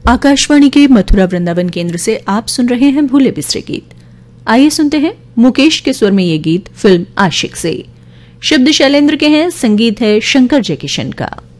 आकाशवाणी के मथुरा वृंदावन केंद्र से आप सुन रहे हैं भूले बिसरे गीत। आइए सुनते हैं मुकेश के स्वर में ये गीत फिल्म आशिक से। शब्द शैलेंद्र के हैं, संगीत है शंकर जयकिशन का।